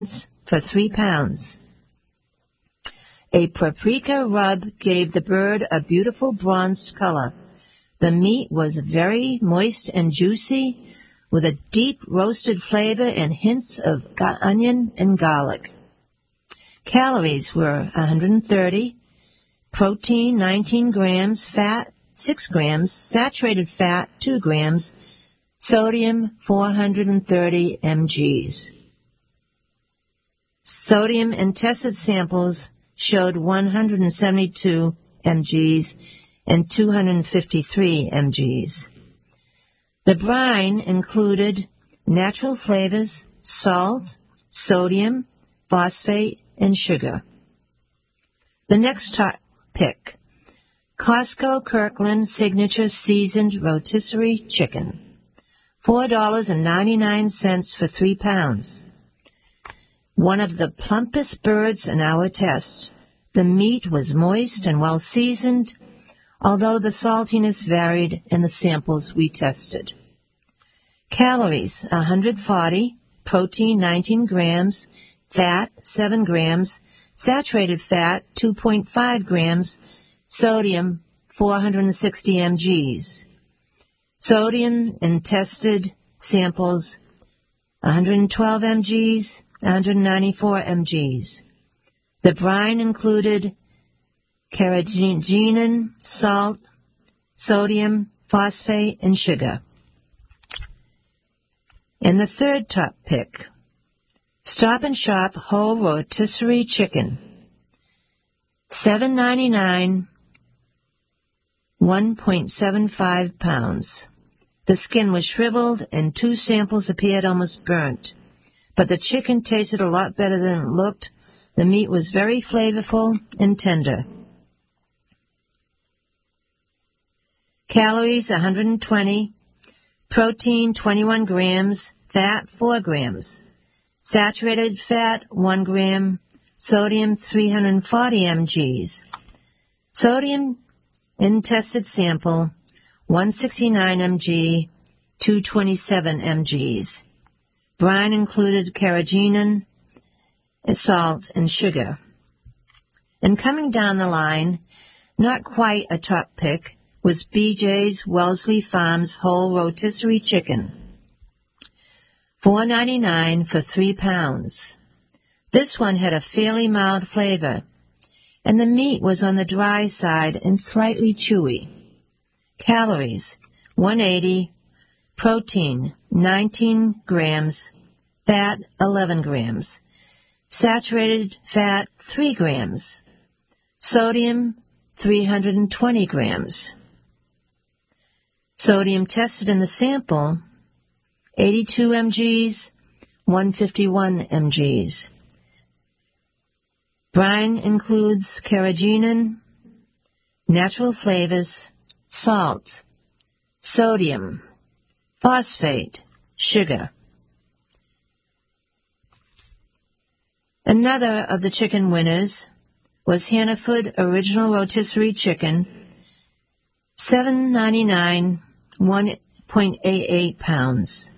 for 3 pounds. A paprika rub gave the bird a beautiful bronzed color. The meat was very moist and juicy, with a deep roasted flavor and hints of onion and garlic. Calories were 130, protein 19 grams, fat 6 grams, saturated fat 2 grams, sodium 430 mgs. Sodium in tested samples showed 172 mgs and 253 mgs. The brine included natural flavors, salt, sodium, phosphate, and sugar. The next top pick, Costco Kirkland Signature Seasoned Rotisserie Chicken, $4.99 for 3 pounds. One of the plumpest birds in our test. The meat was moist and well seasoned, although the saltiness varied in the samples we tested. Calories 140, protein 19 grams, fat 7 grams, saturated fat 2.5 grams, sodium 460 mgs. Sodium in tested samples 112 mgs, 194 mgs. The brine included carrageenan, salt, sodium, phosphate, and sugar. And the third top pick, Stop and Shop Whole Rotisserie Chicken, $7.99, 1.75 pounds. The skin was shriveled and 2 samples appeared almost burnt, but the chicken tasted a lot better than it looked. The meat was very flavorful and tender. Calories 120, protein 21 grams, fat 4 grams, saturated fat 1 gram, sodium 340 mgs. Sodium in tested sample 169 mg, 227 mgs. Brine included carrageenan, salt, and sugar. And coming down the line, not quite a top pick, was BJ's Wellesley Farms Whole Rotisserie Chicken, $4.99 for 3 pounds. This one had a fairly mild flavor, and the meat was on the dry side and slightly chewy. Calories 180, protein 19 grams, fat 11 grams, saturated fat 3 grams, sodium 320 grams. Sodium tested in the sample 82 mgs, 151 mgs. Brine includes carrageenan, natural flavors, salt, sodium, phosphate, sugar. Another of the chicken winners was Hannaford Original Rotisserie Chicken, $7.99, 1.88 pounds.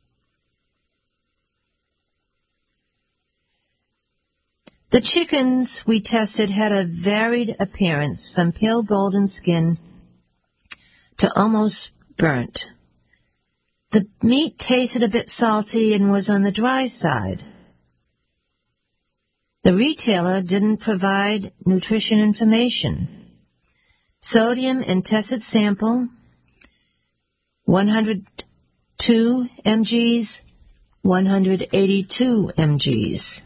The chickens we tested had a varied appearance, from pale golden skin to almost burnt. The meat tasted a bit salty and was on the dry side. The retailer didn't provide nutrition information. Sodium in tested sample 102 mgs, 182 mgs.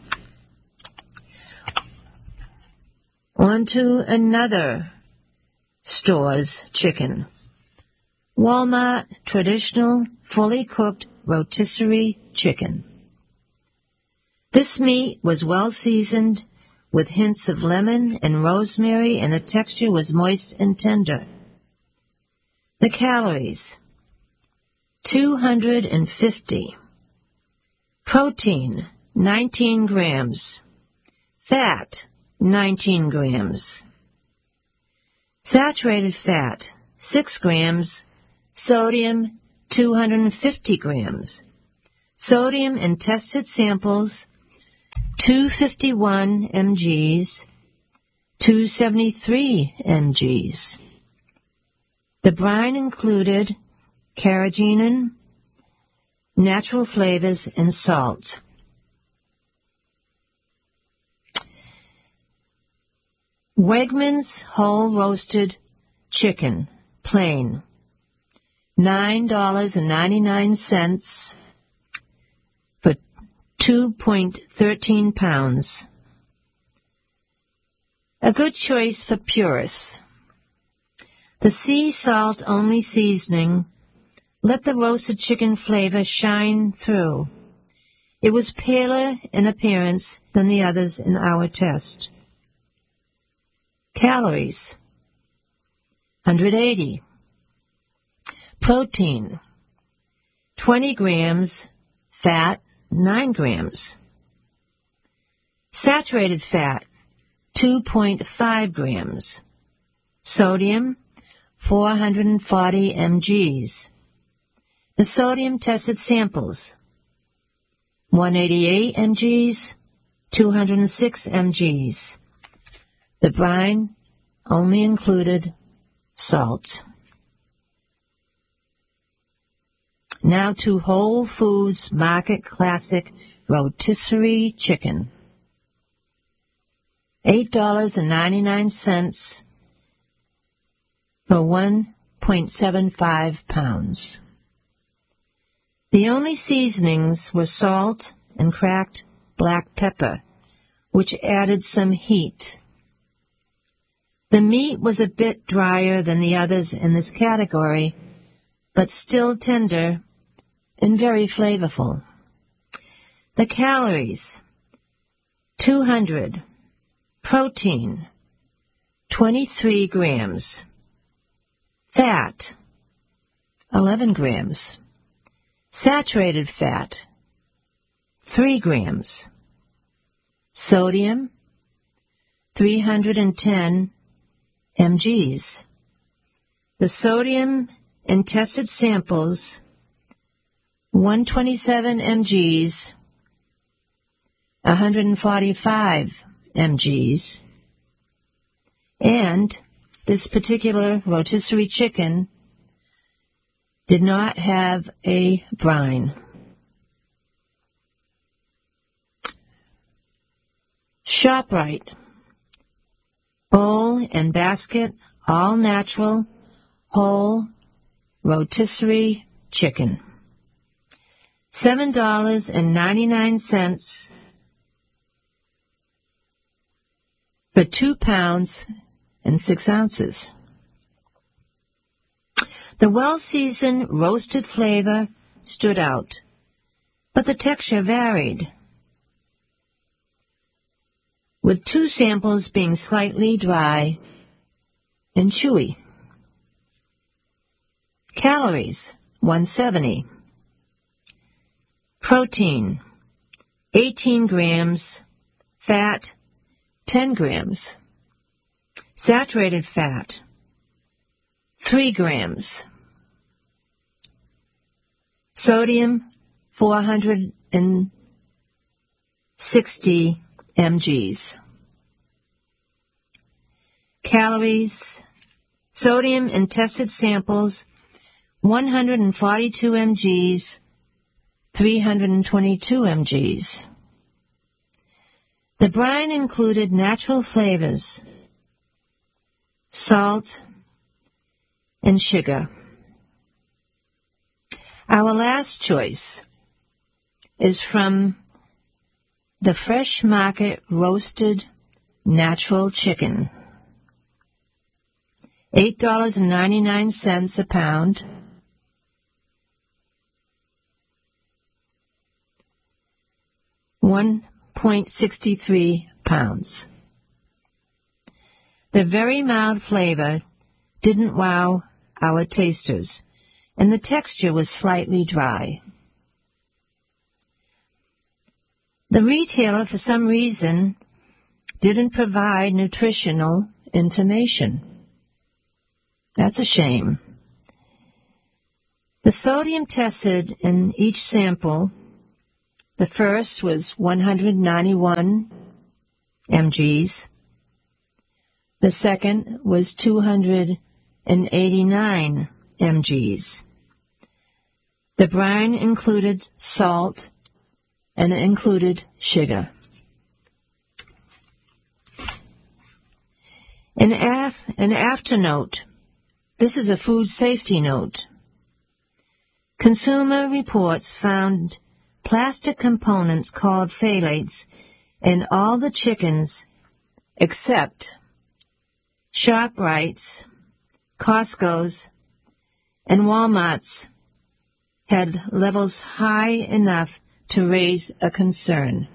On to another store's chicken. Walmart Traditional Fully Cooked Rotisserie Chicken. This meat was well seasoned with hints of lemon and rosemary, and the texture was moist and tender. The calories 250. Protein 19 grams. Fat 19 grams. Saturated fat 6 grams. Sodium 250 grams. Sodium in tested samples 251 mgs, 273 mgs. The brine included carrageenan, natural flavors, and salt. Wegmans whole roasted chicken, plain, $9.99 for 2.13 pounds. A good choice for purists. The sea salt only seasoning let the roasted chicken flavor shine through. It was paler in appearance than the others in our test. Calories, 180. Protein, 20 grams. Fat, 9 grams. Saturated fat, 2.5 grams. Sodium, 440 mgs. The sodium tested samples, 188 mgs, 206 mgs. The brine only included salt. Now to Whole Foods Market Classic Rotisserie Chicken. $8.99 for 1.75 pounds. The only seasonings were salt and cracked black pepper, which added some heat. The meat was a bit drier than the others in this category, but still tender and very flavorful. The calories, 200. Protein, 23 grams. Fat, 11 grams. Saturated fat, 3 grams. Sodium, 310 mgs. The sodium in tested samples, 127 mgs, 145 mgs, and this particular rotisserie chicken did not have a brine. ShopRite, bowl and basket, all natural, whole rotisserie chicken. $7.99 for 2 pounds and 6 ounces. The well-seasoned roasted flavor stood out, but the texture varied, with 2 samples being slightly dry and chewy. Calories, 170. Protein, 18 grams. Fat, 10 grams. Saturated fat, 3 grams. Sodium, 460 mgs. Calories, sodium in tested samples, 142 mgs, 322 mgs. The brine included natural flavors, salt, and sugar. Our last choice is from the Fresh Market Roasted Natural Chicken. $8.99 a pound. 1.63 pounds. The very mild flavor didn't wow our tasters, and the texture was slightly dry. The retailer, for some reason, didn't provide nutritional information. That's a shame. The sodium tested in each sample The first was 191 mgs. The second was 289 mgs. The brine included salt and it included sugar. An after note. This is a food safety note. Consumer Reports found plastic components called phthalates in all the chickens except ShopRite's, Costco's, and Walmart's had levels high enough to raise a concern.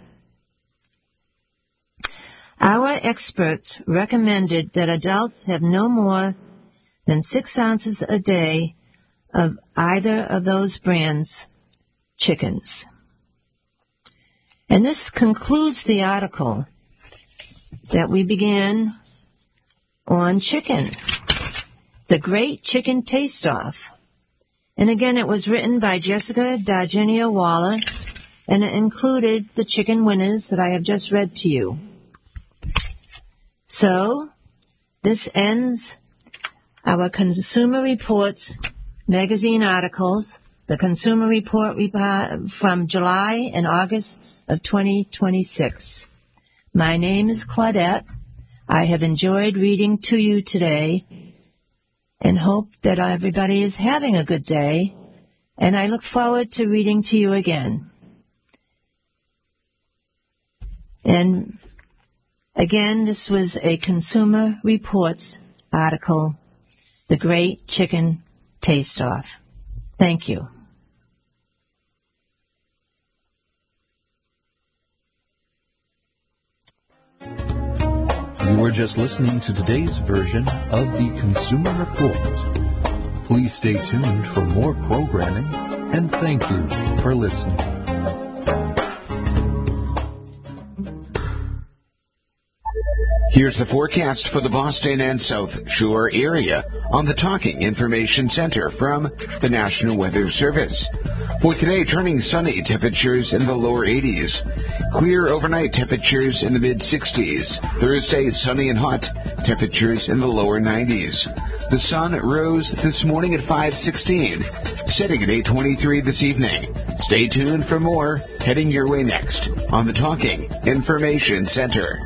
Our experts recommended that adults have no more than 6 ounces a day of either of those brands' chickens. And this concludes the article that we began on chicken, The Great Chicken Taste-Off. And again, it was written by Jessica Dargenio Waller, and it included the chicken winners that I have just read to you. So, this ends our Consumer Reports magazine articles, the Consumer Report from July and August of 2026. My name is Claudette. I have enjoyed reading to you today and hope that everybody is having a good day, and I look forward to reading to you again. And again, this was a Consumer Reports article, The Great Chicken Taste-Off. Thank you. You were just listening to today's version of the Consumer Report. Please stay tuned for more programming, and thank you for listening. Here's the forecast for the Boston and South Shore area on the Talking Information Center from the National Weather Service. For today, turning sunny, temperatures in the lower 80s. Clear overnight, temperatures in the mid-60s. Thursday, sunny and hot, temperatures in the lower 90s. The sun rose this morning at 5:16, setting at 8:23 this evening. Stay tuned for more heading your way next on the Talking Information Center.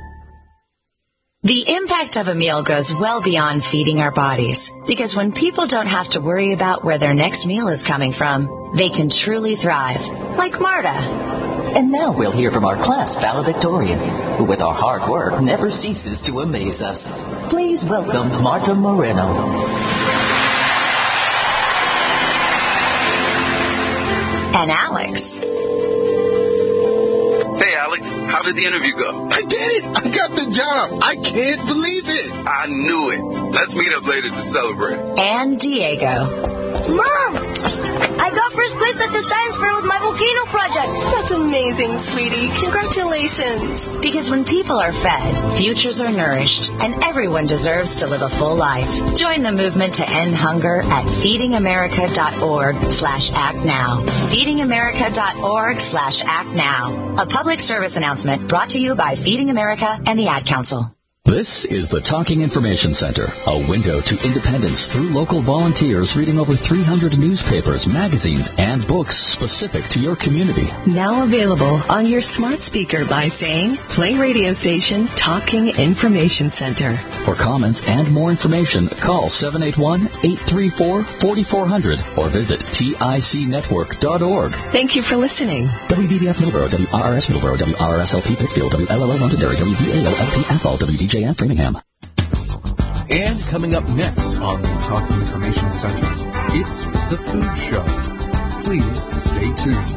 The impact of a meal goes well beyond feeding our bodies, because when people don't have to worry about where their next meal is coming from, they can truly thrive, like Marta. And now we'll hear from our class valedictorian, who with our hard work never ceases to amaze us. Please welcome Marta Moreno. And Alex. Hey, Alex, how did the interview go? I did it! I got the job! I can't believe it! I knew it. Let's meet up later to celebrate. And Diego. Mom! I got first place at the science fair with my volcano project. That's amazing, sweetie. Congratulations. Because when people are fed, futures are nourished, and everyone deserves to live a full life. Join the movement to end hunger at feedingamerica.org/actnow. feedingamerica.org/actnow. A public service announcement brought to you by Feeding America and the Ad Council. This is the Talking Information Center, a window to independence through local volunteers reading over 300 newspapers, magazines, and books specific to your community. Now available on your smart speaker by saying, play radio station Talking Information Center. For comments and more information, call 781-834-4400 or visit ticnetwork.org. Thank you for listening. WVBF Middleborough, WRRS Middleborough, WRSLP Pittsfield, WLLO Londonderry, WVALLP Athol, WDJF Framingham. And coming up next on the Talking Information Center, it's The Food Show. Please stay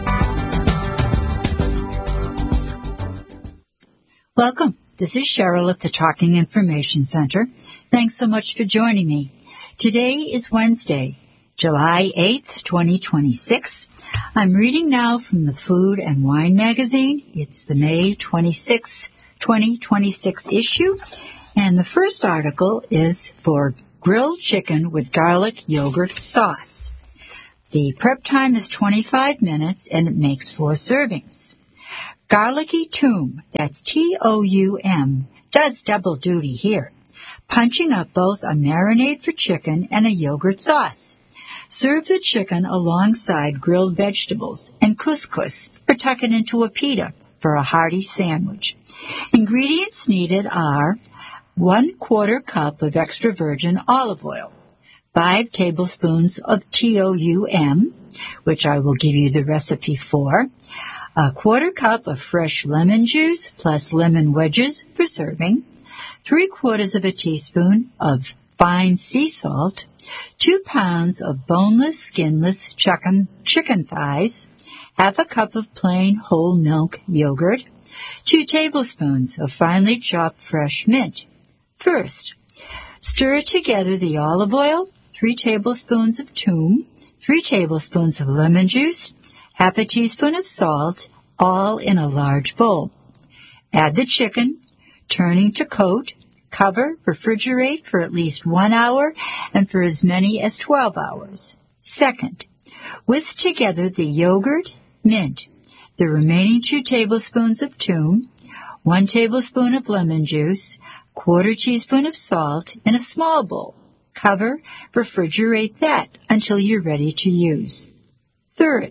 tuned. Welcome. This is Cheryl at the Talking Information Center. Thanks so much for joining me. Today is Wednesday, July 8th, 2026. I'm reading now from the Food and Wine magazine. It's the May 26, 2026 issue. And the first article is for grilled chicken with garlic yogurt sauce. The prep time is 25 minutes, and it makes 4 servings. Garlicky Toum, that's T-O-U-M, does double duty here, punching up both a marinade for chicken and a yogurt sauce. Serve the chicken alongside grilled vegetables and couscous, or tuck it into a pita for a hearty sandwich. Ingredients needed are 1/4 cup of extra virgin olive oil, 5 tablespoons of TOUM, which I will give you the recipe for, 1/4 cup of fresh lemon juice plus lemon wedges for serving, 3/4 of a teaspoon of fine sea salt, 2 pounds of boneless, skinless chicken thighs, 1/2 cup of plain whole milk yogurt, 2 tablespoons of finely chopped fresh mint. First, stir together the olive oil, 3 tablespoons of toum, 3 tablespoons of lemon juice, 1/2 teaspoon of salt, all in a large bowl. Add the chicken, turning to coat, cover, refrigerate for at least 1 hour and for as many as 12 hours. Second, whisk together the yogurt, mint, the remaining 2 tablespoons of toum, 1 tablespoon of lemon juice, 1/4 teaspoon of salt in a small bowl. Cover, refrigerate that until you're ready to use. Third,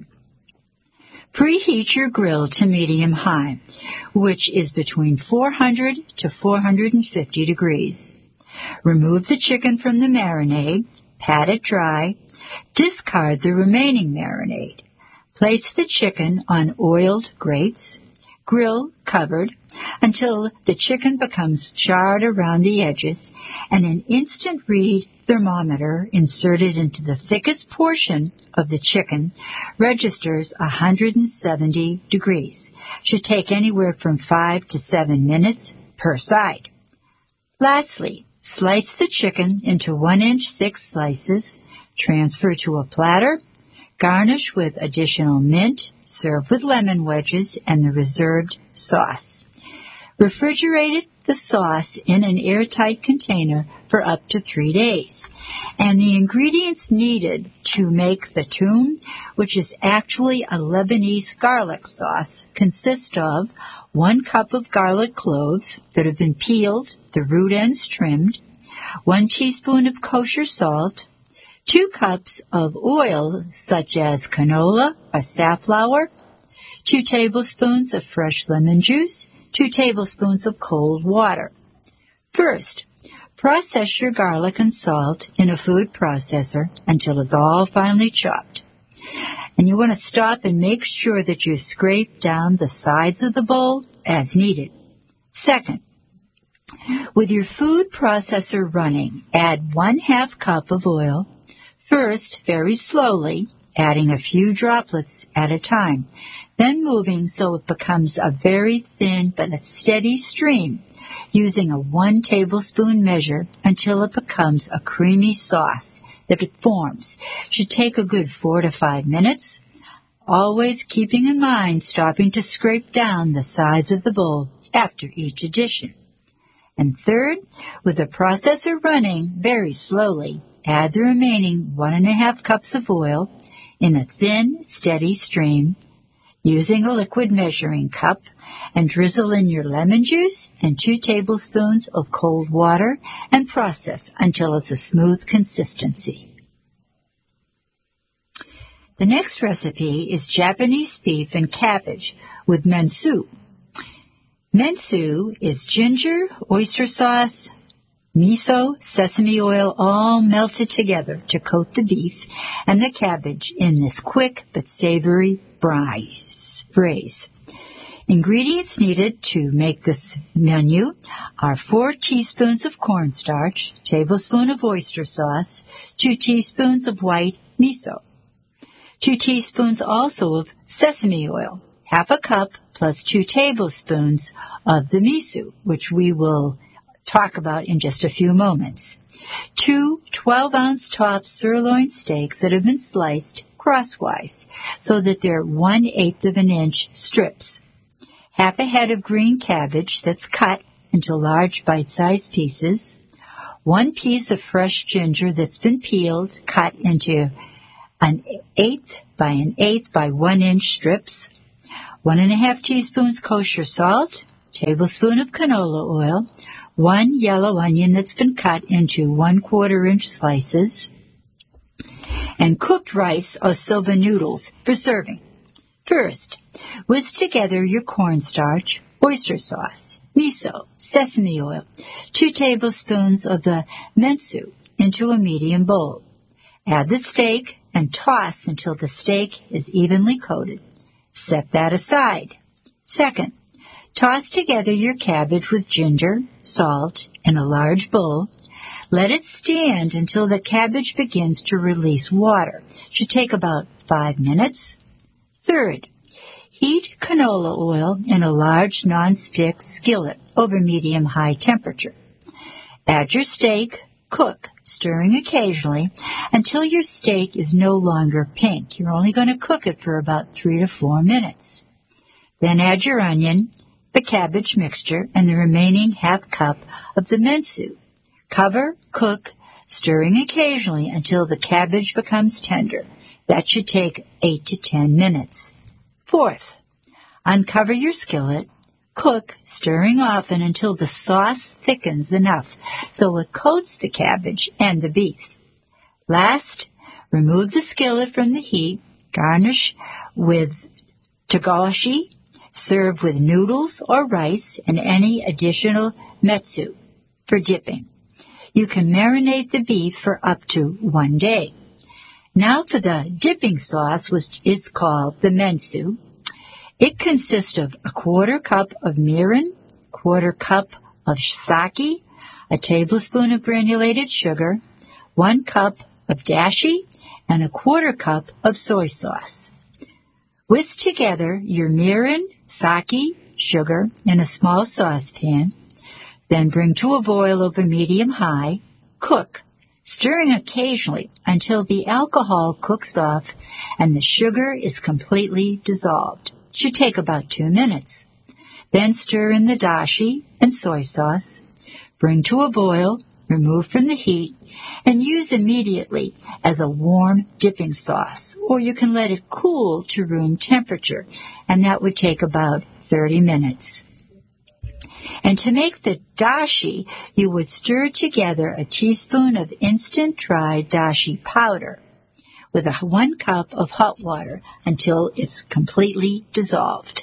preheat your grill to medium-high, which is between 400 to 450 degrees. Remove the chicken from the marinade, pat it dry, discard the remaining marinade. Place the chicken on oiled grates, grill covered until the chicken becomes charred around the edges, and an instant read thermometer inserted into the thickest portion of the chicken registers 170 degrees. Should take anywhere from 5 to 7 minutes per side. Lastly, slice the chicken into 1-inch thick slices, transfer to a platter, garnish with additional mint, serve with lemon wedges and the reserved sauce. Refrigerate the sauce in an airtight container for up to 3 days. And the ingredients needed to make the toum, which is actually a Lebanese garlic sauce, consist of 1 cup of garlic cloves that have been peeled, the root ends trimmed, 1 teaspoon of kosher salt, 2 cups of oil such as canola or safflower, 2 tablespoons of fresh lemon juice, 2 tablespoons of cold water. First, process your garlic and salt in a food processor until it's all finely chopped. And you want to stop and make sure that you scrape down the sides of the bowl as needed. Second, with your food processor running, add 1/2 cup of oil. First, very slowly, adding a few droplets at a time, then moving so it becomes a very thin but a steady stream, using a 1 tablespoon measure until it becomes a creamy sauce that it forms. Should take a good 4 to 5 minutes, always keeping in mind stopping to scrape down the sides of the bowl after each addition. And third, with the processor running very slowly, add the remaining 1.5 cups of oil in a thin, steady stream, using a liquid measuring cup, and drizzle in your lemon juice and 2 tablespoons of cold water and process until it's a smooth consistency. The next recipe is Japanese beef and cabbage with mensu. Mensu is ginger, oyster sauce, miso, sesame oil, all melted together to coat the beef and the cabbage in this quick but savory braise. Ingredients needed to make this menu are 4 teaspoons of cornstarch, tablespoon of oyster sauce, 2 teaspoons of white miso, 2 teaspoons also of sesame oil, 1/2 cup plus 2 tablespoons of the miso, which we will talk about in just a few moments. 2 12-ounce top sirloin steaks that have been sliced crosswise so that they're 1/8 of an inch strips. 1/2 head of green cabbage that's cut into large bite-sized pieces. 1 piece of fresh ginger that's been peeled, cut into an 1/8 by 1/8 by 1 inch strips, 1½ teaspoons kosher salt, tablespoon of canola oil, 1 yellow onion that's been cut into 1/4 inch slices, and cooked rice or soba noodles for serving. First, whisk together your cornstarch, oyster sauce, miso, sesame oil, 2 tablespoons of the mentsu into a medium bowl. Add the steak and toss until the steak is evenly coated. Set that aside. Second, toss together your cabbage with ginger, salt, in a large bowl. Let it stand until the cabbage begins to release water. Should take about 5 minutes. Third, heat canola oil in a large non-stick skillet over medium-high temperature. Add your steak, cook, stirring occasionally until your steak is no longer pink. You're only going to cook it for about 3 to 4 minutes. Then add your onion, the cabbage mixture, and the remaining ½ cup of the mentsu. Cover, cook, stirring occasionally until the cabbage becomes tender. That should take 8 to 10 minutes. Fourth, uncover your skillet. Cook, stirring often until the sauce thickens enough so it coats the cabbage and the beef. Last, remove the skillet from the heat, garnish with togashi, serve with noodles or rice and any additional metsu for dipping. You can marinate the beef for up to 1 day. Now for the dipping sauce, which is called the mentsu. It consists of 1/4 cup of mirin, 1/4 cup of sake, a tablespoon of granulated sugar, 1 cup of dashi, and 1/4 cup of soy sauce. Whisk together your mirin, sake, sugar in a small saucepan. Then bring to a boil over medium-high. Cook, stirring occasionally until the alcohol cooks off and the sugar is completely dissolved. Should take about 2 minutes. Then stir in the dashi and soy sauce. Bring to a boil, remove from the heat, and use immediately as a warm dipping sauce, or you can let it cool to room temperature, and that would take about 30 minutes. And to make the dashi, you would stir together a teaspoon of instant dried dashi powder with 1 cup of hot water until it's completely dissolved.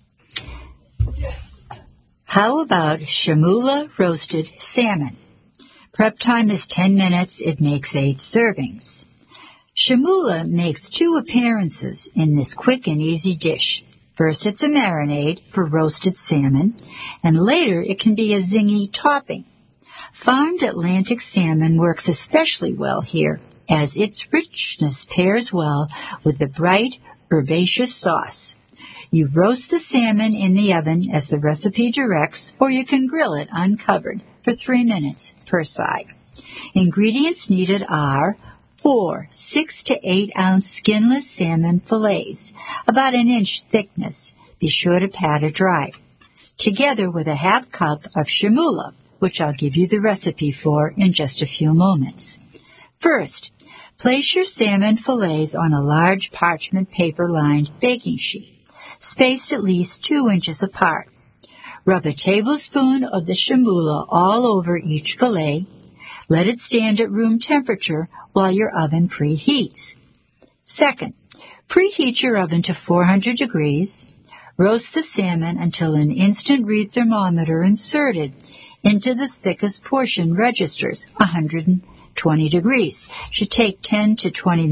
How about shamula roasted salmon? Prep time is 10 minutes. It makes 8 servings. Shamula makes 2 appearances in this quick and easy dish. First, it's a marinade for roasted salmon, and later it can be a zingy topping. Farmed Atlantic salmon works especially well here, as its richness pairs well with the bright, herbaceous sauce. You roast the salmon in the oven as the recipe directs, or you can grill it uncovered for 3 minutes per side. Ingredients needed are 4 6 to 8 ounce skinless salmon fillets, about 1 inch thickness. Be sure to pat it dry. Together with 1/2 cup of shamula, which I'll give you the recipe for in just a few moments. First, place your salmon fillets on a large parchment paper-lined baking sheet, spaced at least 2 inches apart. Rub a tablespoon of the shamula all over each fillet. Let it stand at room temperature while your oven preheats. Second, preheat your oven to 400 degrees. Roast the salmon until an instant read thermometer inserted into the thickest portion registers 120 degrees. Should take 10 to 12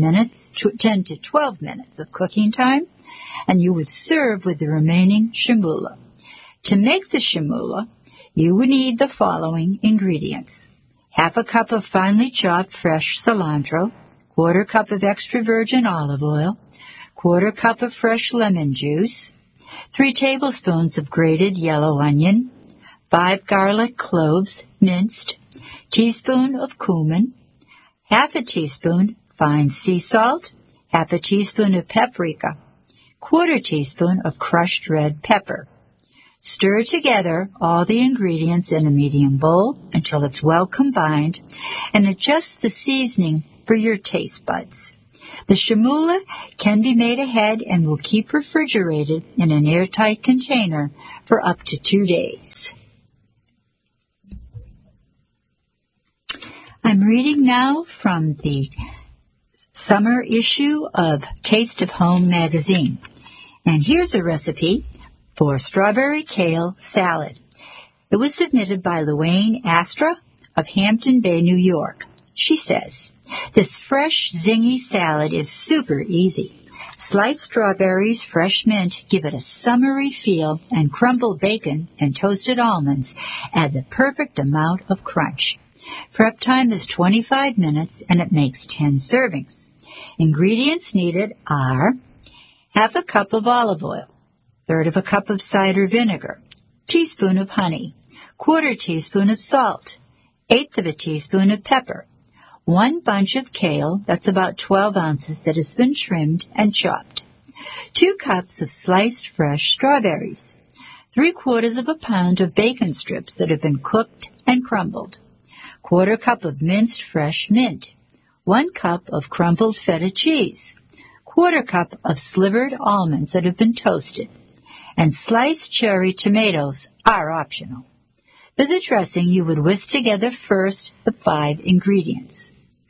minutes of cooking time, and you would serve with the remaining shamula. To make the shamula, you would need the following ingredients: 1/2 cup of finely chopped fresh cilantro, 1/4 cup of extra virgin olive oil, 1/4 cup of fresh lemon juice, 3 tablespoons of grated yellow onion, 5 garlic cloves minced, teaspoon of cumin, 1/2 teaspoon fine sea salt, 1/2 teaspoon of paprika, 1/4 teaspoon of crushed red pepper. Stir together all the ingredients in a medium bowl until it's well combined, and adjust the seasoning for your taste buds. The chermoula can be made ahead and will keep refrigerated in an airtight container for up to 2 days. I'm reading now from the summer issue of Taste of Home magazine. And here's a recipe for strawberry kale salad. It was submitted by Luanne Astra of Hampton Bay, New York. She says, this fresh, zingy salad is super easy. Sliced strawberries, fresh mint give it a summery feel, and crumbled bacon and toasted almonds add the perfect amount of crunch. Prep time is 25 minutes, and it makes 10 servings. Ingredients needed are half a cup of olive oil, third of a cup of cider vinegar, teaspoon of honey, quarter teaspoon of salt, eighth of a teaspoon of pepper, 1 bunch of kale, that's about 12 ounces, that has been trimmed and chopped, 2 cups of sliced fresh strawberries, 3/4 of a pound of bacon strips that have been cooked and crumbled, 1/4 cup of minced fresh mint, 1 cup of crumbled feta cheese, 1/4 cup of slivered almonds that have been toasted, and sliced cherry tomatoes are optional. For the dressing, you would whisk together first the 5 ingredients.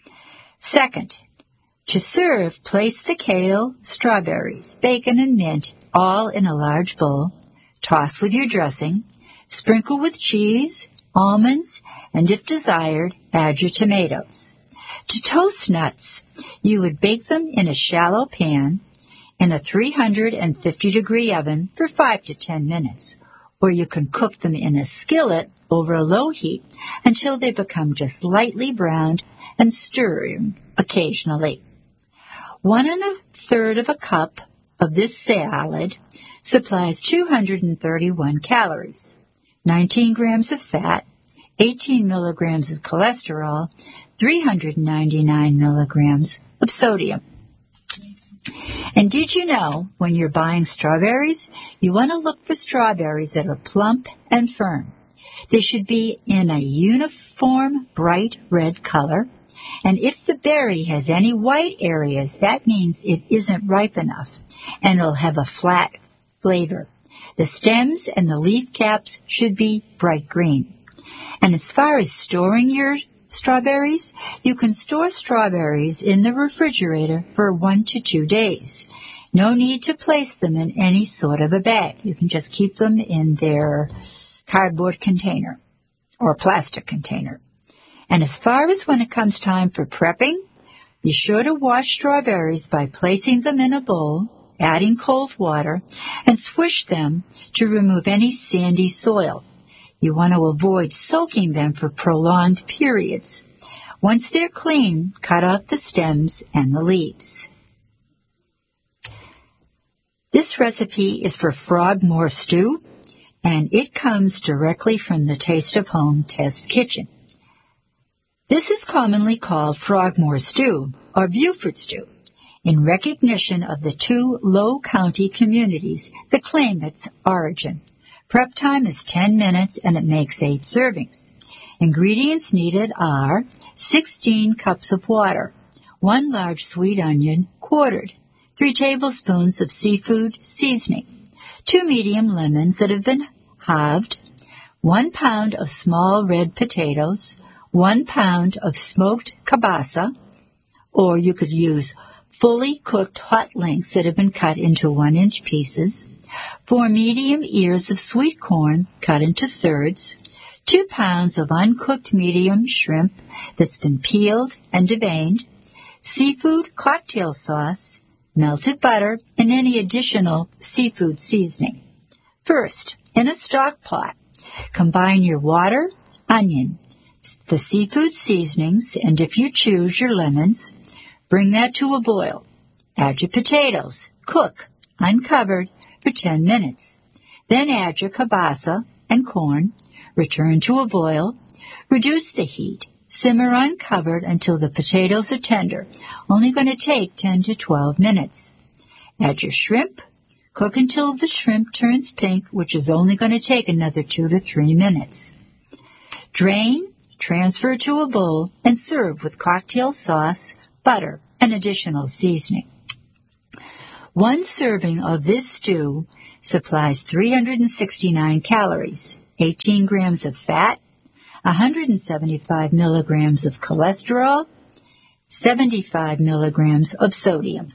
Second, to serve, place the kale, strawberries, bacon, and mint all in a large bowl. Toss with your dressing. Sprinkle with cheese, almonds, and if desired, add your tomatoes. To toast nuts, you would bake them in a shallow pan in a 350-degree oven for 5 to 10 minutes, or you can cook them in a skillet over a low heat until they become just lightly browned and stirring occasionally. 1 1/3 of a cup of this salad supplies 231 calories, 19 grams of fat, 18 milligrams of cholesterol, 399 milligrams of sodium. And did you know, when you're buying strawberries, you want to look for strawberries that are plump and firm. They should be in a uniform bright red color, and if the berry has any white areas, that means it isn't ripe enough, and it'll have a flat flavor. The stems and the leaf caps should be bright green. And as far as storing your strawberries, you can store strawberries in the refrigerator for 1 to 2 days. No need to place them in any sort of a bag. You can just keep them in their cardboard container or plastic container. And as far as when it comes time for prepping, be sure to wash strawberries by placing them in a bowl, adding cold water, and swish them to remove any sandy soil. You want to avoid soaking them for prolonged periods. Once they're clean, cut off the stems and the leaves. This recipe is for Frogmore stew, and it comes directly from the Taste of Home test kitchen. This is commonly called Frogmore stew or Buford stew, in recognition of the 2 Low County communities that claim its origin. Prep time is 10 minutes, and it makes 8 servings. Ingredients needed are 16 cups of water, 1 large sweet onion quartered, 3 tablespoons of seafood seasoning, 2 medium lemons that have been halved, 1 pound of small red potatoes, 1 pound of smoked kielbasa, or you could use fully cooked hot links that have been cut into 1-inch pieces, 4 medium ears of sweet corn cut into thirds, 2 pounds of uncooked medium shrimp that's been peeled and deveined, seafood cocktail sauce, melted butter, and any additional seafood seasoning. First, in a stock pot, combine your water, onion, the seafood seasonings, and if you choose, your lemons. Bring that to a boil. Add your potatoes. Cook, uncovered, for 10 minutes. Then add your kielbasa and corn. Return to a boil. Reduce the heat. Simmer uncovered until the potatoes are tender. Only going to take 10 to 12 minutes. Add your shrimp. Cook until the shrimp turns pink, which is only going to take another 2 to 3 minutes. Drain, transfer to a bowl, and serve with cocktail sauce, butter, and additional seasoning. One serving of this stew supplies 369 calories, 18 grams of fat, 175 milligrams of cholesterol, 75 milligrams of sodium.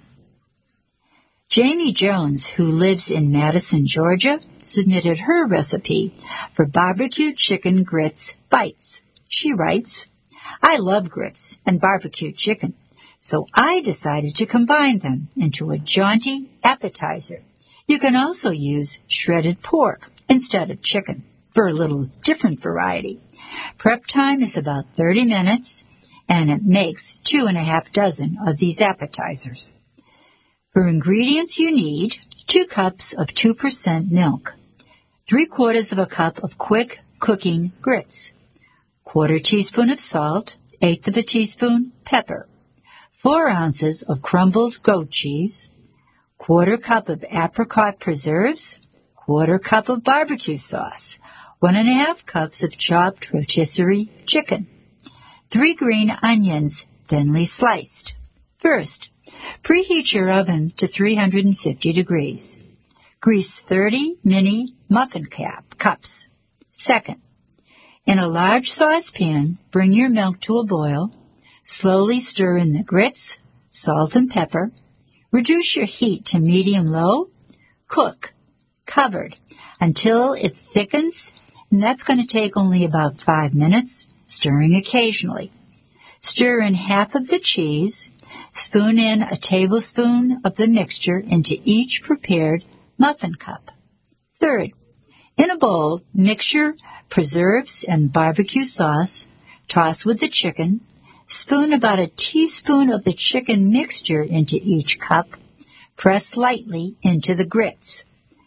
Jamie Jones, who lives in Madison, Georgia, submitted her recipe for barbecue chicken grits bites. She writes, I love grits and barbecue chicken, so I decided to combine them into a jaunty appetizer. You can also use shredded pork instead of chicken for a little different variety. Prep time is about 30 minutes, and it makes 2.5 dozen of these appetizers. For ingredients you need 2 cups of 2% milk, 3/4 of a cup of quick cooking grits, 1/4 teaspoon of salt, 1/8 of a teaspoon pepper, 4 ounces of crumbled goat cheese, 1/4 cup of apricot preserves, 1/4 cup of barbecue sauce, 1.5 cups of chopped rotisserie chicken, 3 green onions thinly sliced. First, preheat your oven to 350 degrees. Grease 30 mini muffin cups. Second, in a large saucepan, bring your milk to a boil. Slowly stir in the grits, salt and pepper. Reduce your heat to medium-low. Cook, covered, until it thickens, and that's going to take only about 5 minutes, stirring occasionally. Stir in half of the cheese. Spoon in a tablespoon of the mixture into each prepared muffin cup. Third, in a bowl, mix your preserves and barbecue sauce. Toss with the chicken. Spoon about a teaspoon of the chicken mixture into each cup. Press lightly into the grits.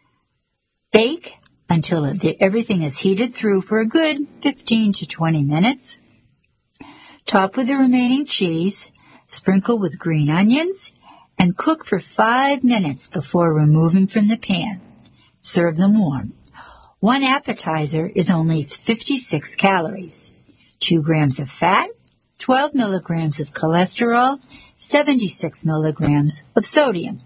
Bake until everything is heated through for a good 15 to 20 minutes. Top with the remaining cheese. Sprinkle with green onions, and cook for 5 minutes before removing from the pan. Serve them warm. One appetizer is only 56 calories, 2 grams of fat, 12 milligrams of cholesterol, 76 milligrams of sodium.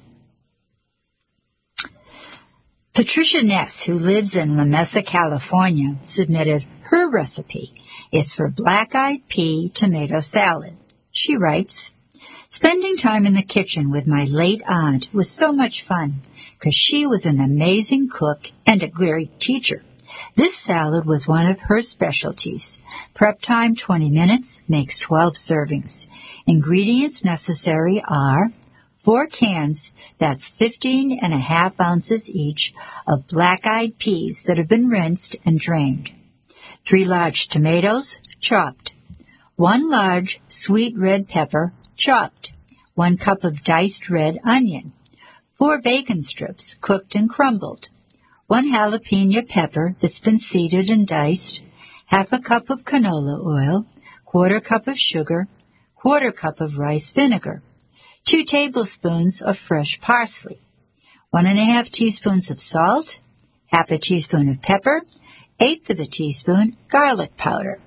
Patricia Ness, who lives in La Mesa, California, submitted her recipe. It's for black-eyed pea tomato salad. She writes, spending time in the kitchen with my late aunt was so much fun because she was an amazing cook and a great teacher. This salad was one of her specialties. Prep time 20 minutes, makes 12 servings. Ingredients necessary are 4 cans, that's 15.5 ounces each, of black-eyed peas that have been rinsed and drained. 3 large tomatoes, chopped. 1 large sweet red pepper, chopped. 1 cup of diced red onion. 4 bacon strips, cooked and crumbled. 1 jalapeno pepper that's been seeded and diced. 1/2 cup of canola oil. 1/4 cup of sugar. 1/4 cup of rice vinegar. 2 tablespoons of fresh parsley. 1.5 teaspoons of salt. 1/2 teaspoon of pepper. 1/8 teaspoon garlic powder.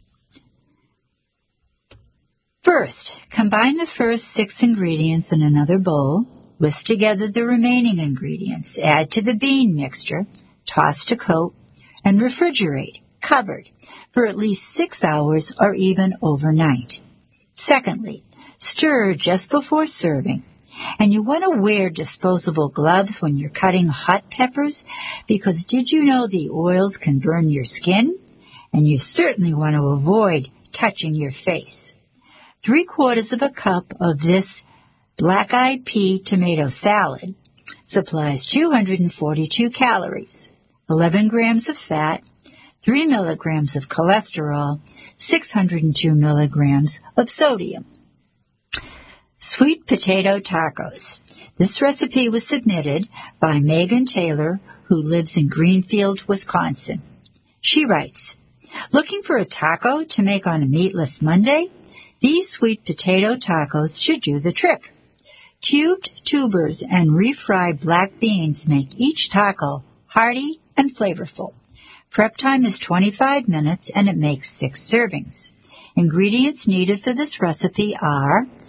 First, combine the first 6 ingredients in another bowl. Whisk together the remaining ingredients. Add to the bean mixture. Toss to coat. And refrigerate, covered, for at least 6 hours or even overnight. Secondly, stir just before serving. And you want to wear disposable gloves when you're cutting hot peppers, because did you know the oils can burn your skin? And you certainly want to avoid touching your face. 3/4 of a cup of this black-eyed pea tomato salad supplies 242 calories, 11 grams of fat, 3 milligrams of cholesterol, 602 milligrams of sodium. Sweet potato tacos. This recipe was submitted by Megan Taylor, who lives in Greenfield, Wisconsin. She writes, looking for a taco to make on a meatless Monday? These sweet potato tacos should do the trick. Cubed tubers and refried black beans make each taco hearty and flavorful. Prep time is 25 minutes and it makes 6 servings. Ingredients needed for this recipe are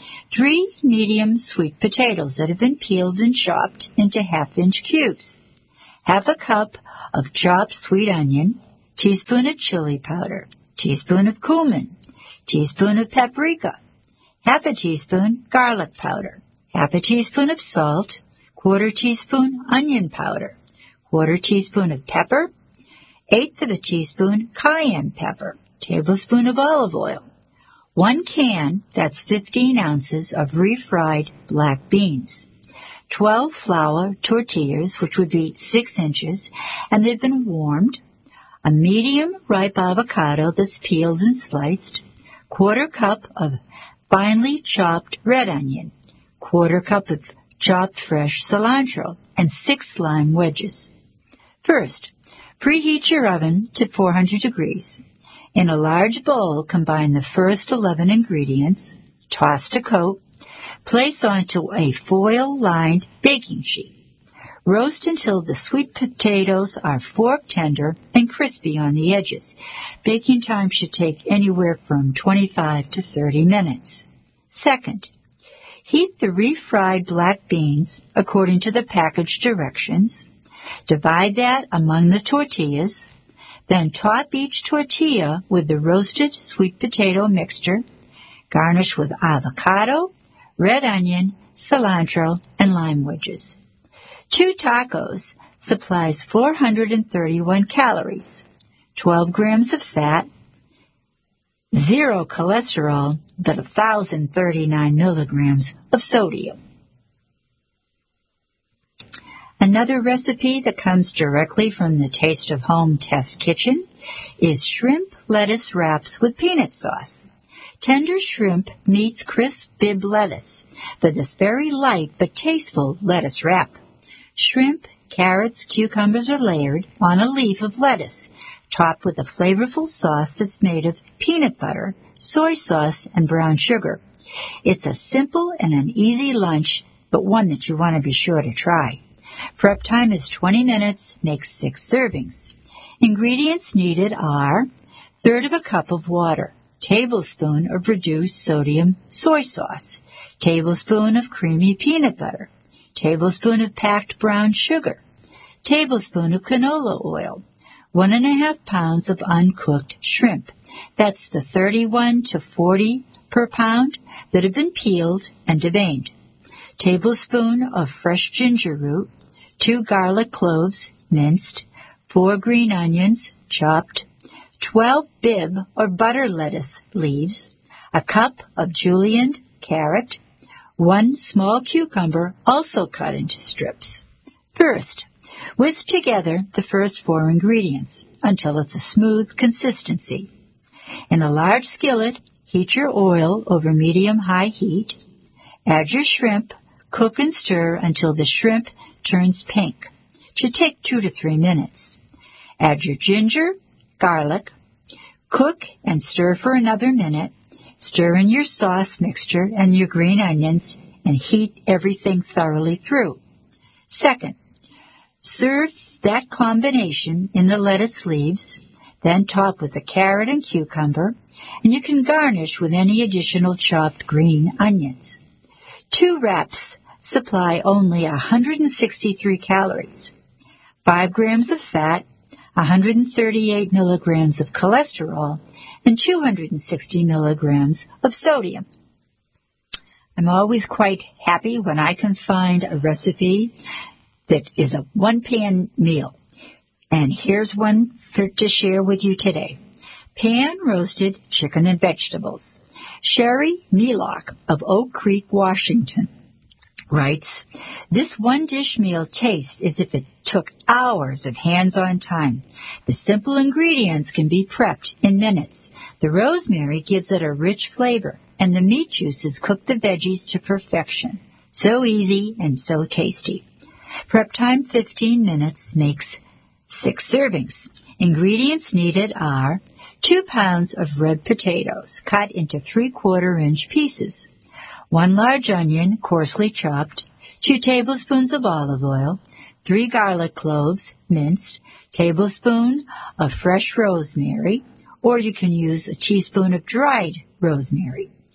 3 medium sweet potatoes that have been peeled and chopped into half-inch cubes, half a cup of chopped sweet onion, teaspoon of chili powder, teaspoon of cumin, teaspoon of paprika, half a teaspoon garlic powder, half a teaspoon of salt, quarter teaspoon onion powder, quarter teaspoon of pepper, eighth of a teaspoon cayenne pepper, tablespoon of olive oil, 1 can, that's 15 ounces of refried black beans, 12 flour tortillas, which would be 6 inches, and they've been warmed, a medium ripe avocado that's peeled and sliced, quarter cup of finely chopped red onion, quarter cup of chopped fresh cilantro, and 6 lime wedges. First, preheat your oven to 400 degrees. In a large bowl, combine the first 11 ingredients, toss to coat, place onto a foil-lined baking sheet. Roast until the sweet potatoes are fork tender and crispy on the edges. Baking time should take anywhere from 25 to 30 minutes. Second, heat the refried black beans according to the package directions. Divide that among the tortillas. Then top each tortilla with the roasted sweet potato mixture. Garnish with avocado, red onion, cilantro, and lime wedges. 2 tacos supplies 431 calories, 12 grams of fat, 0 cholesterol, but 1,039 milligrams of sodium. Another recipe that comes directly from the Taste of Home test kitchen is shrimp lettuce wraps with peanut sauce. Tender shrimp meets crisp Bibb lettuce for this very light but tasteful lettuce wrap. Shrimp, carrots, cucumbers are layered on a leaf of lettuce, topped with a flavorful sauce that's made of peanut butter, soy sauce, and brown sugar. It's a simple and an easy lunch, but one that you want to be sure to try. Prep time is 20 minutes, makes 6 servings. Ingredients needed are 1/3 of a cup of water, tablespoon of reduced sodium soy sauce, tablespoon of creamy peanut butter, tablespoon of packed brown sugar, tablespoon of canola oil, 1.5 pounds of uncooked shrimp. That's the 31 to 40 per pound that have been peeled and deveined. Tablespoon of fresh ginger root, 2 garlic cloves minced, 4 green onions chopped, 12 Bibb or butter lettuce leaves, a cup of julienned carrot, 1 small cucumber also cut into strips. First, whisk together the first 4 ingredients until it's a smooth consistency. In a large skillet, heat your oil over medium-high heat. Add your shrimp, cook and stir until the shrimp turns pink. It should take 2 to 3 minutes. Add your ginger, garlic, cook and stir for another minute. Stir in your sauce mixture and your green onions and heat everything thoroughly through. Second, serve that combination in the lettuce leaves, then top with the carrot and cucumber, and you can garnish with any additional chopped green onions. 2 wraps supply only 163 calories, 5 grams of fat, 138 milligrams of cholesterol, and 260 milligrams of sodium. I'm always quite happy when I can find a recipe that is a one-pan meal. And here's one to share with you today. Pan-roasted chicken and vegetables. Sherry Melock of Oak Creek, Washington, writes, this one-dish meal tastes as if it took hours of hands-on time. The simple ingredients can be prepped in minutes. The rosemary gives it a rich flavor, and the meat juices cook the veggies to perfection. So easy and so tasty. Prep time 15 minutes makes 6 servings. Ingredients needed are 2 pounds of red potatoes cut into 3/4-inch pieces, 1 large onion coarsely chopped, 2 tablespoons of olive oil, 3 garlic cloves minced, tablespoon of fresh rosemary, or you can use a teaspoon of dried rosemary,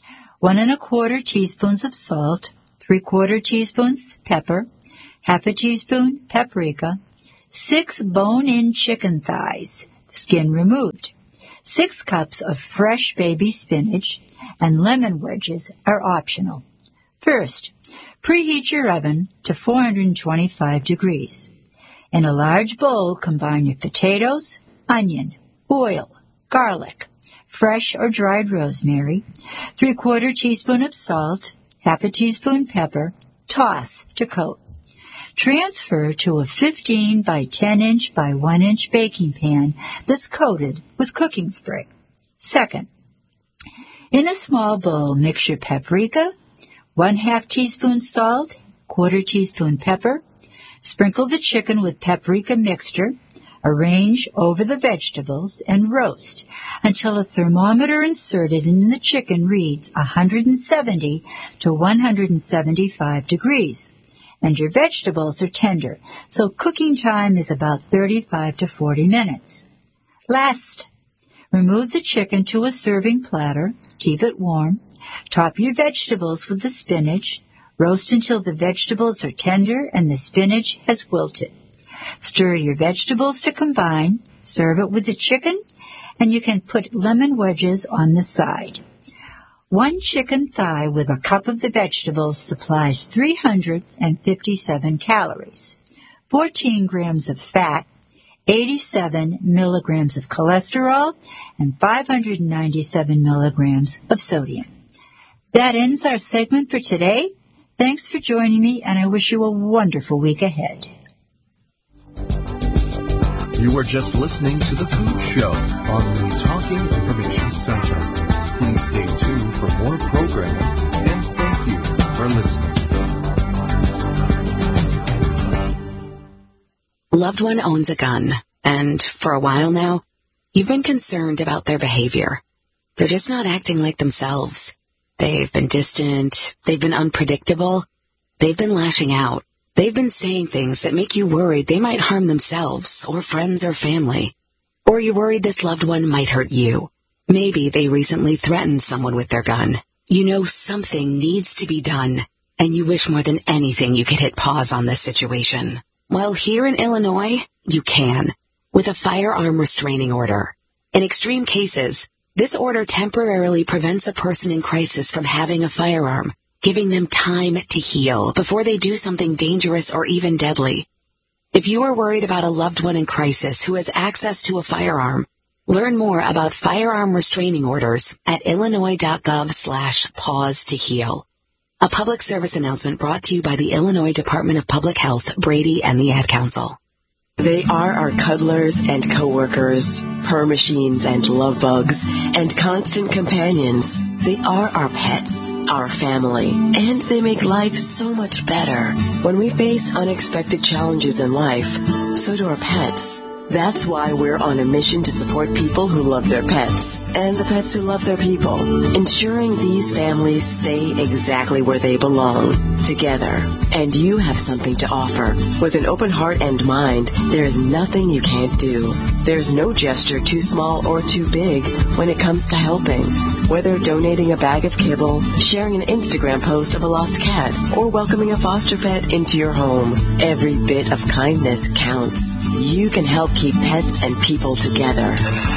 1 1/4 teaspoons of salt, 3/4 teaspoons pepper, half a teaspoon paprika, 6 bone-in chicken thighs, skin removed, 6 cups of fresh baby spinach, and lemon wedges are optional. First, preheat your oven to 425 degrees. In a large bowl, combine your potatoes, onion, oil, garlic, fresh or dried rosemary, 3/4 teaspoon of salt, half a teaspoon pepper, toss to coat. Transfer to a 15 by 10 inch by 1 inch baking pan that's coated with cooking spray. Second, in a small bowl, mix your paprika, 1/2 teaspoon salt, 1/4 teaspoon pepper. Sprinkle the chicken with paprika mixture, arrange over the vegetables, and roast until a thermometer inserted in the chicken reads 170 to 175 degrees. And your vegetables are tender, so cooking time is about 35 to 40 minutes. Last, remove the chicken to a serving platter, keep it warm, top your vegetables with the spinach, roast until the vegetables are tender and the spinach has wilted. Stir your vegetables to combine, serve it with the chicken, and you can put lemon wedges on the side. 1 chicken thigh with a cup of the vegetables supplies 357 calories, 14 grams of fat, 87 milligrams of cholesterol, and 597 milligrams of sodium. That ends our segment for today. Thanks for joining me, and I wish you a wonderful week ahead. You were just listening to The Food Show on the Talking Information Center. Please stay tuned for more programming, and thank you for listening. Loved one owns a gun, and for a while now, you've been concerned about their behavior. They're just not acting like themselves. They've been distant, they've been unpredictable, they've been lashing out. They've been saying things that make you worried they might harm themselves or friends or family. Or you're worried this loved one might hurt you. Maybe they recently threatened someone with their gun. You know something needs to be done, and you wish more than anything you could hit pause on this situation. Well, here in Illinois, you can, with a firearm restraining order. In extreme cases, this order temporarily prevents a person in crisis from having a firearm, giving them time to heal before they do something dangerous or even deadly. If you are worried about a loved one in crisis who has access to a firearm, learn more about firearm restraining orders at illinois.gov/pause to heal. A public service announcement brought to you by the Illinois Department of Public Health, Brady, and the Ad Council. They are our cuddlers and coworkers, purr machines and love bugs, and constant companions. They are our pets, our family, and they make life so much better. When we face unexpected challenges in life, so do our pets. That's why we're on a mission to support people who love their pets and the pets who love their people, ensuring these families stay exactly where they belong, together. And you have something to offer. With an open heart and mind, there is nothing you can't do. There's no gesture too small or too big when it comes to helping. Whether donating a bag of kibble, sharing an Instagram post of a lost cat, or welcoming a foster pet into your home, every bit of kindness counts. You can help keep pets and people together.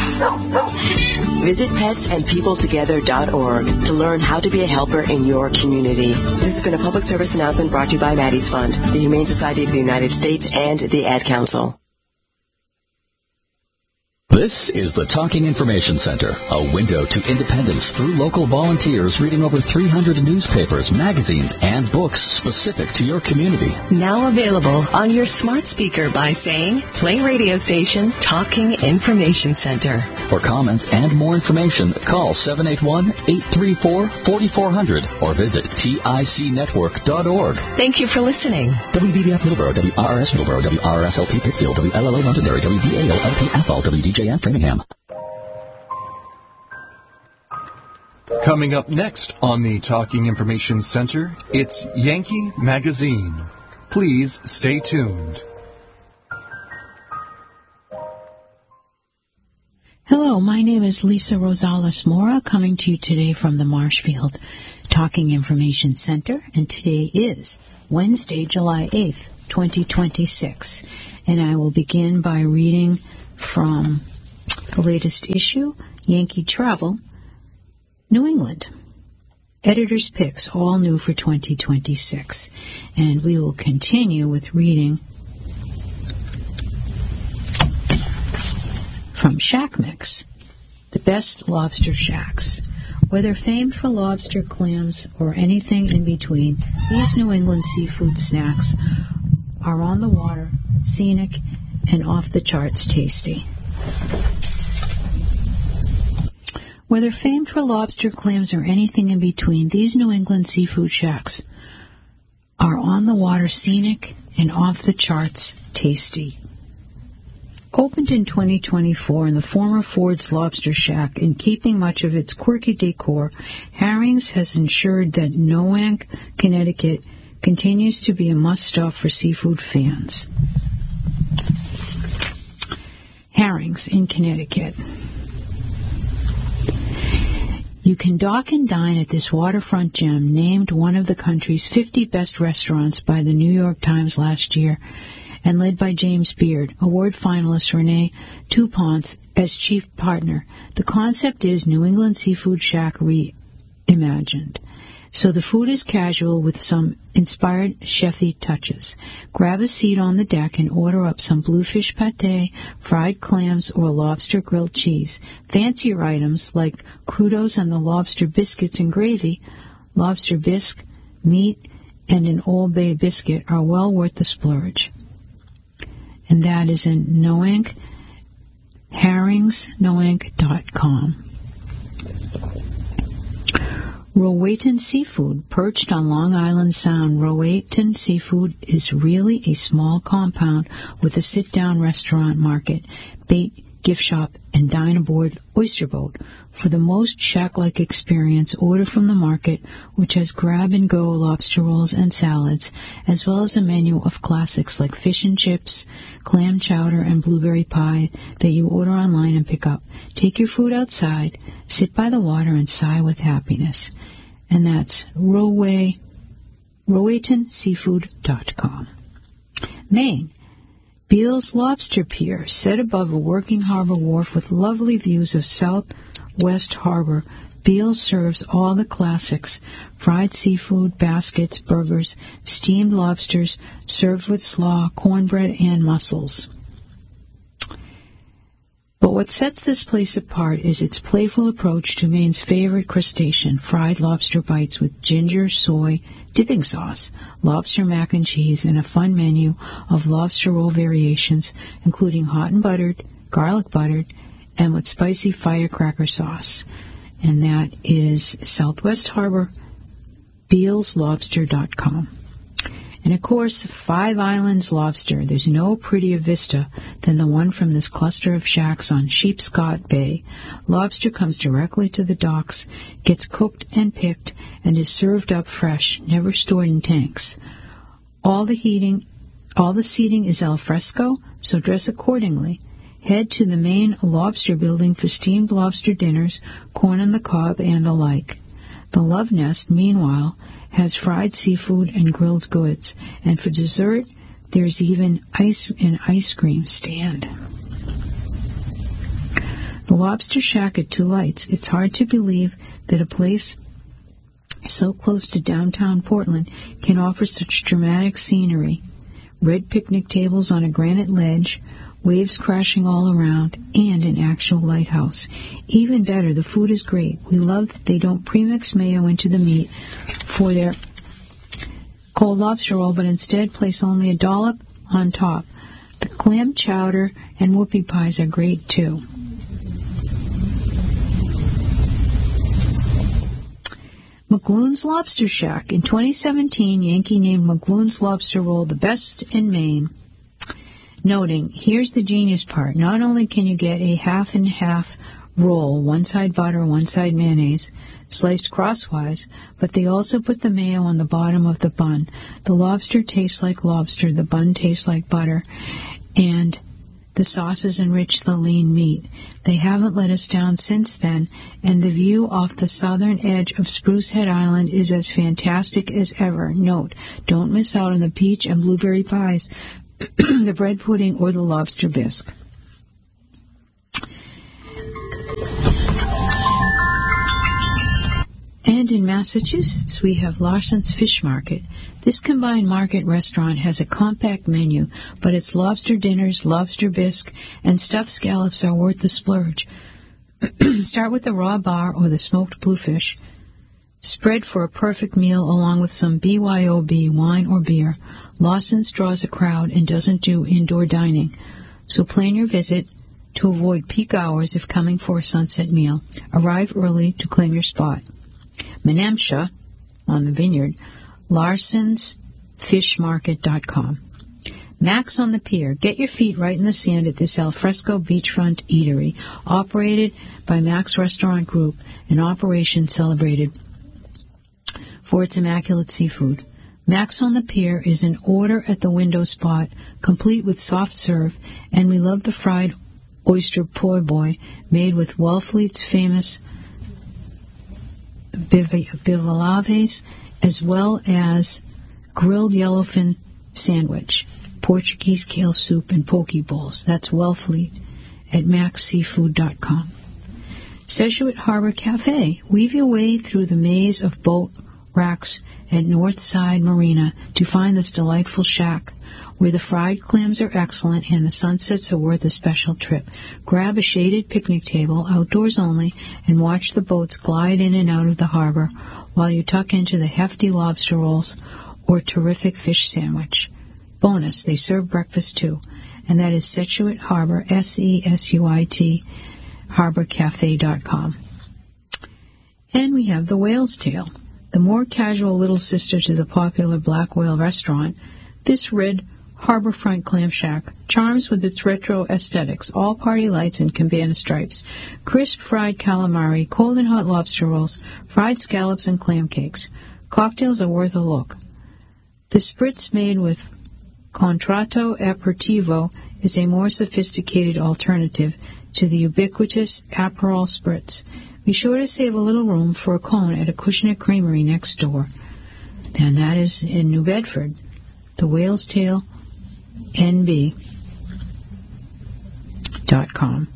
Visit petsandpeopletogether.org to learn how to be a helper in your community. This has been a public service announcement brought to you by Maddie's Fund, the Humane Society of the United States, and the Ad Council. This is the Talking Information Center, a window to independence through local volunteers reading over 300 newspapers, magazines, and books specific to your community. Now available on your smart speaker by saying, play radio station Talking Information Center. For comments and more information, call 781-834-4400 or visit ticnetwork.org. Thank you for listening. WBBF Middleborough, WRS Middleborough, WRSLP Pittsfield, WLLO Londonderry, WVALP Athol, WDJF Framingham. Coming up next on the Talking Information Center, it's Yankee Magazine. Please stay tuned. Hello, Hello, my name is Lisa Rosales Mora, coming to you today from the Marshfield Talking Information Center, and today is Wednesday, July 8th, 2026, and I will begin by reading from the latest issue, Yankee Travel, New England. Editor's Picks, all new for 2026, and we will continue with reading from Shack Mix, the best lobster shacks. Whether famed for lobster, clams, or anything in between, these New England seafood snacks are on the water, scenic, and off-the-charts tasty. Whether famed for lobster, clams, or anything in between, these New England seafood shacks are on the water, scenic, and off-the-charts tasty. Opened in 2024 in the former Ford's Lobster Shack, and keeping much of its quirky decor, Herring's has ensured that Noank, Connecticut, continues to be a must-stop for seafood fans. Herring's in Connecticut. You can dock and dine at this waterfront gem, named one of the country's 50 best restaurants by the New York Times last year, and led by James Beard, award finalist Renee Dupont as chief partner. The concept is New England Seafood Shack reimagined. So the food is casual with some inspired chefy touches. Grab a seat on the deck and order up some bluefish pate, fried clams, or lobster grilled cheese. Fancier items like crudos and the lobster biscuits and gravy, lobster bisque, meat, and an Old Bay biscuit are well worth the splurge. And that is in Noank, herringsnoank.com. Rowayton Seafood, perched on Long Island Sound. Rowayton Seafood is really a small compound with a sit-down restaurant, market, bait, gift shop, and dine-aboard oyster boat. For the most shack-like experience, order from the market, which has grab-and-go lobster rolls and salads, as well as a menu of classics like fish and chips, clam chowder, and blueberry pie that you order online and pick up. Take your food outside, sit by the water, and sigh with happiness. And that's rowaytonseafood.com. Maine. Beals Lobster Pier, set above a working harbor wharf with lovely views of Southwest Harbor. Beals serves all the classics: fried seafood, baskets, burgers, steamed lobsters, served with slaw, cornbread, and mussels. But what sets this place apart is its playful approach to Maine's favorite crustacean, fried lobster bites with ginger, soy, dipping sauce, lobster mac and cheese, and a fun menu of lobster roll variations, including hot and buttered, garlic buttered, and with spicy firecracker sauce. And that is Southwest Harbor, BealsLobster.com. And of course, Five Islands Lobster. There's no prettier vista than the one from this cluster of shacks on Sheepscot Bay. Lobster comes directly to the docks, gets cooked and picked, and is served up fresh, never stored in tanks. All the seating is al fresco, so dress accordingly. Head to the main lobster building for steamed lobster dinners, corn on the cob, and the like. The Love Nest, meanwhile, has fried seafood and grilled goods, and for dessert, there's even an ice cream stand. The Lobster Shack at Two Lights. It's hard to believe that a place so close to downtown Portland can offer such dramatic scenery. Red picnic tables on a granite ledge, waves crashing all around, and an actual lighthouse. Even better, the food is great. We love that they don't premix mayo into the meat for their cold lobster roll, but instead place only a dollop on top. The clam chowder and whoopie pies are great too. McGloon's Lobster Shack. In 2017, Yankee named McGloon's Lobster Roll the best in Maine, noting, here's the genius part, not only can you get a half and half roll, one side butter, one side mayonnaise, sliced crosswise, but they also put the mayo on the bottom of the bun. The lobster tastes like lobster, the bun tastes like butter, and The sauces enrich the lean meat. They haven't let us down since then, and the view off the southern edge of Spruce Head Island is as fantastic as ever. Note, don't miss out on the peach and blueberry pies, the bread pudding, or the lobster bisque. And in Massachusetts, we have Larson's Fish Market. This combined market restaurant has a compact menu, but its lobster dinners, lobster bisque, and stuffed scallops are worth the splurge. Start with the raw bar or the smoked bluefish. Spread for a perfect meal along with some BYOB, wine or beer. Lawson's draws a crowd and doesn't do indoor dining, so plan your visit to avoid peak hours if coming for a sunset meal. Arrive early to claim your spot. Menamsha, on the Vineyard, larsonsfishmarket.com. Max on the Pier. Get your feet right in the sand at this alfresco beachfront eatery, operated by Max Restaurant Group, an operation celebrated for its immaculate seafood. Max on the Pier is an order-at-the-window spot, complete with soft serve, and we love the fried oyster po' boy, made with Wellfleet's famous bivalves, as well as grilled yellowfin sandwich, Portuguese kale soup, and poke bowls. That's Wellfleet at maxseafood.com. Sedgwick Harbor Cafe. Weave your way through the maze of boat racks at Northside Marina to find this delightful shack, where the fried clams are excellent and the sunsets are worth a special trip. Grab a shaded picnic table, outdoors only, and watch the boats glide in and out of the harbor while you tuck into the hefty lobster rolls or terrific fish sandwich. Bonus, they serve breakfast too, and that is Sedgwick Harbor, SESUIT, harborcafe.com. And we have the Whale's Tail, the more casual little sister to the popular Black Whale restaurant. This red harborfront clam shack charms with its retro aesthetics, all party lights and cabana stripes, crisp fried calamari, cold and hot lobster rolls, fried scallops, and clam cakes. Cocktails are worth a look. The spritz made with Contratto Aperitivo is a more sophisticated alternative to the ubiquitous Aperol spritz. Be sure to save a little room for a cone at Acushnet Creamery next door, and that is in New Bedford. The Whale's Tail, NB.com.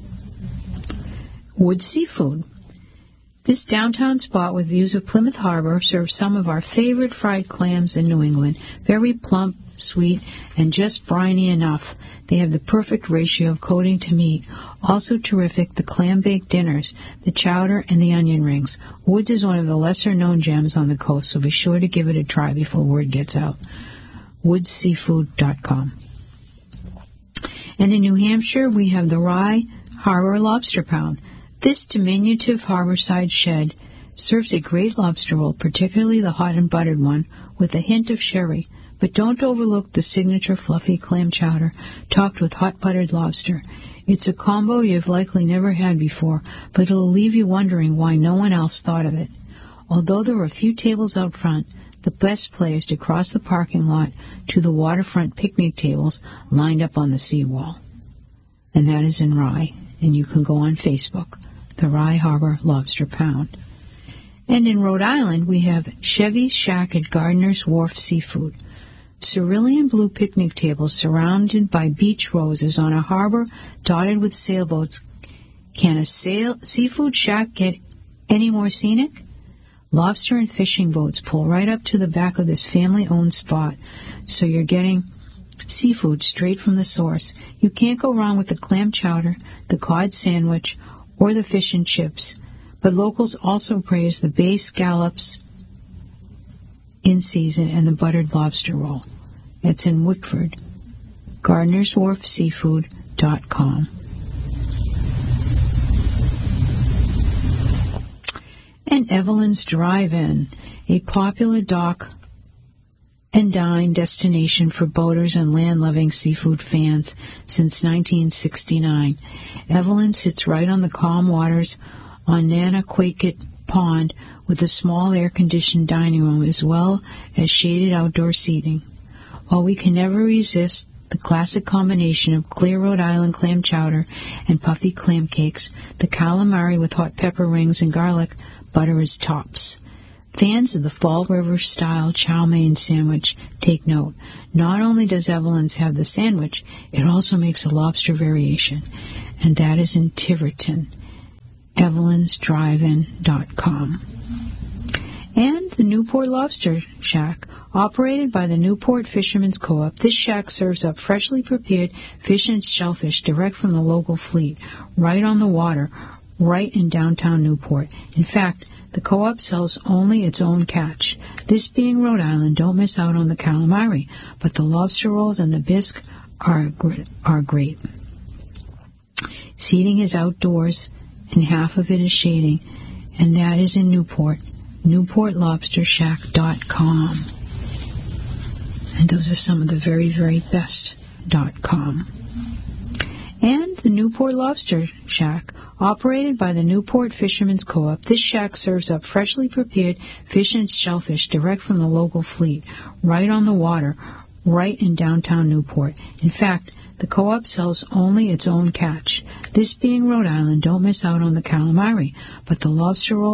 Wood Seafood. This downtown spot with views of Plymouth Harbor serves some of our favorite fried clams in New England. Very plump, sweet, and just briny enough. They have the perfect ratio of coating to meat. Also terrific, the clam-baked dinners, the chowder, and the onion rings. Woods is one of the lesser-known gems on the coast, so be sure to give it a try before word gets out. woodseafood.com. And in New Hampshire, we have the Rye Harbor Lobster Pound. This diminutive harborside shed serves a great lobster roll, particularly the hot and buttered one, with a hint of sherry. But don't overlook the signature fluffy clam chowder topped with hot buttered lobster. It's a combo you've likely never had before, but it'll leave you wondering why no one else thought of it. Although there are a few tables out front, the best place is to cross the parking lot to the waterfront picnic tables lined up on the seawall. And that is in Rye, and you can go on Facebook, the Rye Harbor Lobster Pound. And in Rhode Island, we have Chevy's Shack at Gardener's Wharf Seafood. Cerulean blue picnic tables surrounded by beach roses on a harbor dotted with sailboats. Can a seafood shack get any more scenic? Lobster and fishing boats pull right up to the back of this family-owned spot, so you're getting seafood straight from the source. You can't go wrong with the clam chowder, the cod sandwich, or the fish and chips. But locals also praise the bay scallops in season and the buttered lobster roll. It's in Wickford. GardenersWharfSeafood.com. And Evelyn's Drive-In, a popular dock and dine destination for boaters and land-loving seafood fans since 1969. Evelyn sits right on the calm waters on Nanaquaket Pond with a small air-conditioned dining room as well as shaded outdoor seating. While we can never resist the classic combination of clear Rhode Island clam chowder and puffy clam cakes, the calamari with hot pepper rings and garlic butter as tops. Fans of the Fall River-style chow mein sandwich take note. Not only does Evelyn's have the sandwich, it also makes a lobster variation, and that is in Tiverton. EvelynsDriveIn.com. And the Newport Lobster Shack, operated by the Newport Fishermen's Co-op. This shack serves up freshly prepared fish and shellfish direct from the local fleet, right on the water, right in downtown Newport. In fact, the co-op sells only its own catch. This being Rhode Island, don't miss out on the calamari, but the lobster rolls and the bisque are great. Seating is outdoors, and half of it is shading, and that is in Newport. NewportLobsterShack.com. And those are some of the very, very best.com. And the Newport Lobster Shack, operated by the Newport Fishermen's Co-op. This shack serves up freshly prepared fish and shellfish direct from the local fleet, right on the water, right in downtown Newport. In fact, the co-op sells only its own catch. This being Rhode Island, don't miss out on the calamari, but the lobster roll